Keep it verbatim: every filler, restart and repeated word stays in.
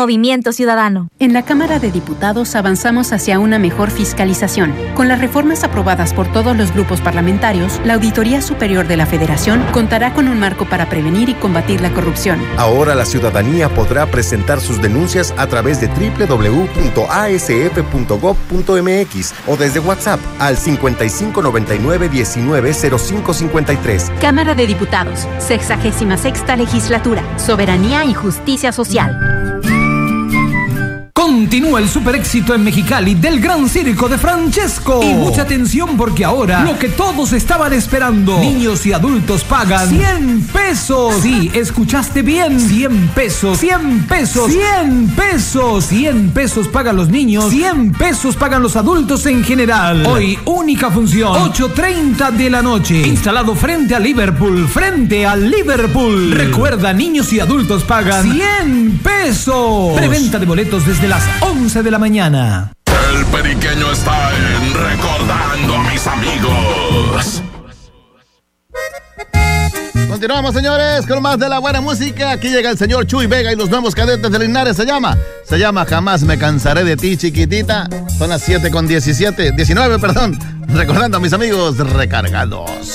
Movimiento Ciudadano. En la Cámara de Diputados avanzamos hacia una mejor fiscalización. Con las reformas aprobadas por todos los grupos parlamentarios, la Auditoría Superior de la Federación contará con un marco para prevenir y combatir la corrupción. Ahora la ciudadanía podrá presentar sus denuncias a través de doble u doble u doble u punto a s f punto gob punto m x o desde WhatsApp al cincuenta y cinco noventa y nueve diecinueve cero cinco cincuenta y tres. Cámara de Diputados, sexagésima sexta Legislatura, Soberanía y Justicia Social. Continúa el super éxito en Mexicali del Gran Circo de Francesco. Y mucha atención porque ahora lo que todos estaban esperando, niños y adultos pagan cien pesos. Sí, escuchaste bien, cien pesos, cien pesos, cien pesos, cien pesos pagan los niños, cien pesos pagan los adultos en general. Hoy, única función, ocho treinta de la noche, instalado frente a Liverpool, frente a Liverpool. Recuerda, niños y adultos pagan cien pesos. Preventa de boletos desde las once de la mañana. El periqueño está en Recordando a mis amigos. Continuamos, señores, con más de la buena música. Aquí llega el señor Chuy Vega y los nuevos cadetes de Linares. Se llama, se llama Jamás me cansaré de ti, chiquitita. Son las siete con diecisiete, diecinueve, perdón. Recordando a mis amigos recargados.